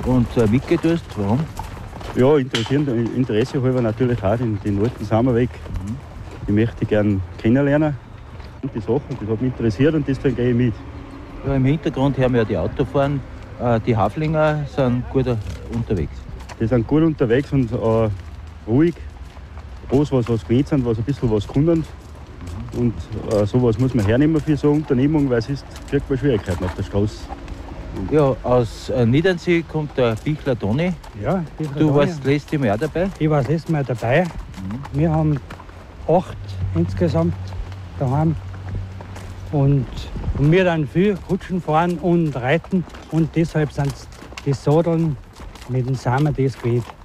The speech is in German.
Und mitgetust, warum? Ja, Interesse halber natürlich auch den alten Sommerweg. Die möchte ich gerne kennenlernen. Und die Sachen, das hat mich interessiert und deswegen gehe ich mit. Ja, im Hintergrund hören wir ja die Autofahren. Die Haflinger sind gut unterwegs. Die sind gut unterwegs und ruhig. Groß, was gewöhnt sind, was ein bisschen was können. Und sowas muss man hernehmen für so eine Unternehmung, weil sonst kriegt man Schwierigkeiten auf der Straße. Ja, aus Niedernsee kommt der Bichler Toni. Ja, Bichler Du Toni. warst letztes Mal auch dabei. Ich war das letzte Mal dabei. Wir haben 8 insgesamt daheim. Und wir dann viel Kutschen fahren und reiten. Und deshalb sind die Sadeln mit dem Samen das gewählt.